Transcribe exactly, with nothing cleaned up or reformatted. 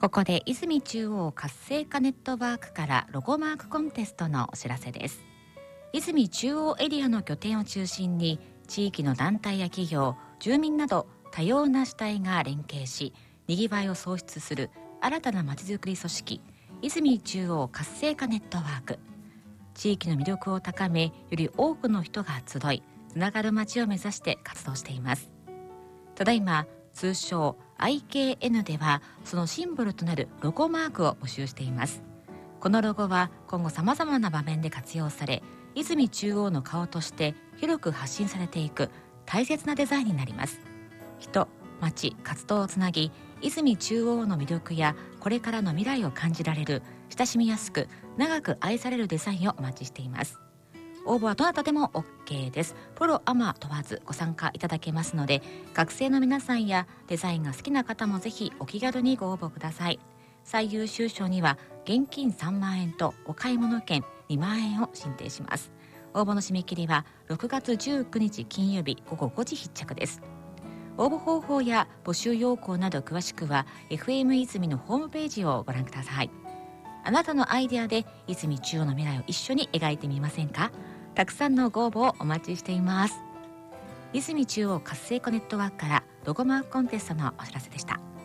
ここで泉中央活性化ネットワークからロゴマークコンテストのお知らせです。泉中央エリアの拠点を中心に地域の団体や企業、住民など多様な主体が連携し、にぎわいを創出する新たなまちづくり組織、泉中央活性化ネットワーク。地域の魅力を高め、より多くの人が集い、つながる街を目指して活動しています。ただいま通称 アイケーエヌ ではそのシンボルとなるロゴマークを募集しています。このロゴは今後さまざまな場面で活用され、泉中央の顔として広く発信されていく大切なデザインになります。人、町、活動をつなぎ、泉中央の魅力やこれからの未来を感じられる、親しみやすく長く愛されるデザインをお待ちしています。応募はどなたでも OK です。プロアマ問わずご参加いただけますので、学生の皆さんやデザインが好きな方もぜひお気軽にご応募ください。最優秀賞には現金さんまんえんとお買い物券にまんえんを進呈します。応募の締め切りはろくがつじゅうくにち金曜日ごごごじ必着です。応募方法や募集要項など詳しくは エフエム 泉のホームページをご覧ください。あなたのアイデアで泉中央の未来を一緒に描いてみませんか？たくさんのご応募をお待ちしています。泉中央活性化ネットワークからロゴマークコンテストのお知らせでした。